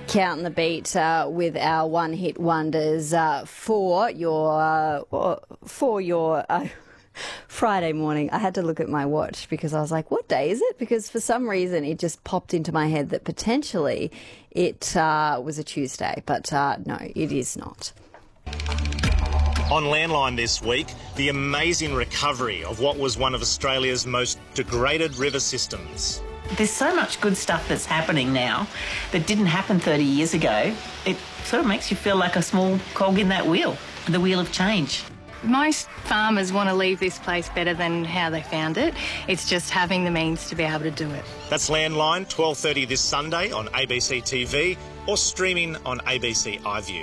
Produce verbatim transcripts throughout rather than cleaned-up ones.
Counting the beat uh, with our one-hit wonders uh, for your uh, for your uh, Friday morning. I had to look at my watch because I was like, "What day is it?" Because for some reason it just popped into my head that potentially it uh, was a Tuesday, but uh, no, it is not. On Landline this week, the amazing recovery of what was one of Australia's most degraded river systems. There's so much good stuff that's happening now that didn't happen thirty years ago. It sort of makes you feel like a small cog in that wheel, the wheel of change. Most farmers want to leave this place better than how they found it. It's just having the means to be able to do it. That's Landline, twelve thirty this Sunday on A B C T V or streaming on A B C iView.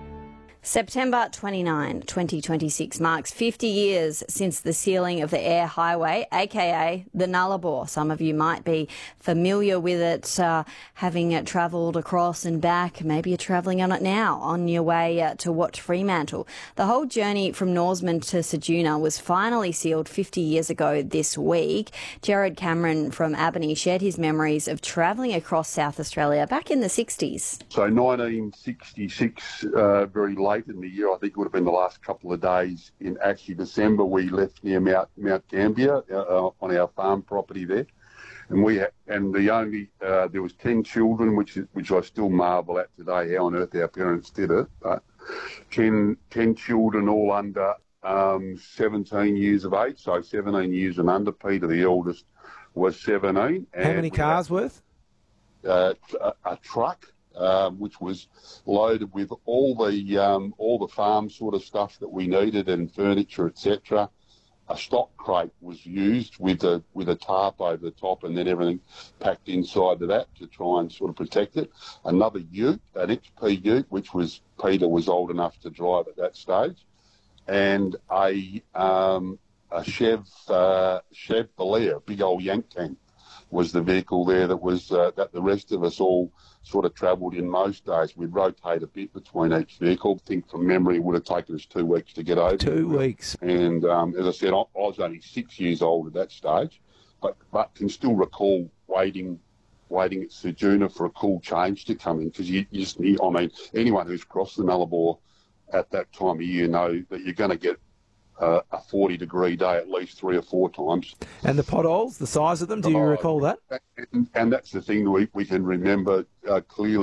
September twenty-ninth, twenty twenty-six marks fifty years since the sealing of the Eyre Highway, aka the Nullarbor. Some of you might be familiar with it, uh, having uh, travelled across and back. Maybe you're travelling on it now on your way uh, to watch Fremantle. The whole journey from Norseman to Ceduna was finally sealed fifty years ago this week. Jared Cameron from Albany shared his memories of travelling across South Australia back in the sixties. So nineteen sixty-six, uh, very late in the year, I think it would have been the last couple of days in actually December, we left near Mount Mount Gambier uh, on our farm property there, and we ha- and the only uh, there was ten children, which is, which I still marvel at today, how on earth our parents did it. But ten, ten children, all under um, seventeen years of age, so seventeen years and under. Peter, the eldest, was seventeen. How many cars had, worth? Uh, a, a truck. Um, which was loaded with all the um, all the farm sort of stuff that we needed and furniture, et cetera. A stock crate was used with a with a tarp over the top, and then everything packed inside of that to try and sort of protect it. Another ute, an X P ute, which was Peter was old enough to drive at that stage, and a um, a Chev uh, Chev Belair, a big old yank tank, was the vehicle there that was uh, that the rest of us all sort of travelled in most days. We'd rotate a bit between each vehicle. I think from memory it would have taken us two weeks to get over. Two weeks. And um, as I said, I, I was only six years old at that stage, but but can still recall waiting waiting at Ceduna for a cool change to come in, because you, you just, I mean, anyone who's crossed the Nullarbor at that time of year know that you're going to get Uh, a forty degree day at least three or four times. And the potholes, the size of them, do you oh, recall that? And, and that's the thing we, we can remember uh, clearly.